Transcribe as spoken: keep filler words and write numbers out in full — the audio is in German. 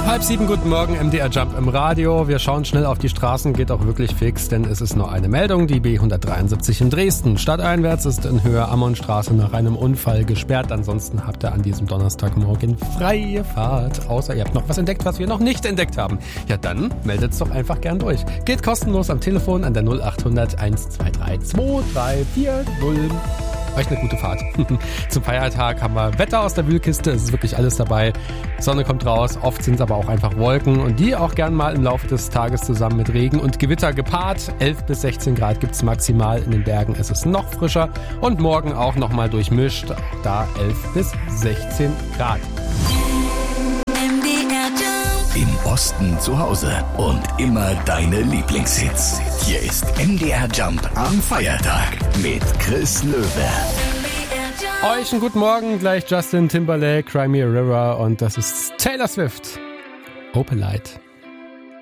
Halb sieben, guten Morgen, M D R Jump im Radio. Wir schauen schnell auf die Straßen, geht auch wirklich fix, denn es ist nur eine Meldung. Die B hundertdreiundsiebzig in Dresden. Stadteinwärts ist in Höhe Ammonstraße nach einem Unfall gesperrt. Ansonsten habt ihr an diesem Donnerstagmorgen freie Fahrt. Außer ihr habt noch was entdeckt, was wir noch nicht entdeckt haben. Ja, dann meldet's doch einfach gern durch. Geht kostenlos am Telefon an der null achthundert eins zwei drei zwei drei vier null. Euch eine gute Fahrt. Zum Feiertag haben wir Wetter aus der Wühlkiste. Es ist wirklich alles dabei. Sonne kommt raus. Oft sind es aber auch einfach Wolken. Und die auch gern mal im Laufe des Tages zusammen mit Regen und Gewitter gepaart. elf bis sechzehn Grad gibt's maximal in den Bergen. Es ist noch frischer. Und morgen auch nochmal durchmischt. Auch da elf bis sechzehn Grad. Im Osten zu Hause und immer deine Lieblingshits. Hier ist M D R Jump am Feiertag mit Chris Löwe. Euch einen guten Morgen, gleich Justin Timberlake, Cry Me a River und das ist Taylor Swift. Open Light.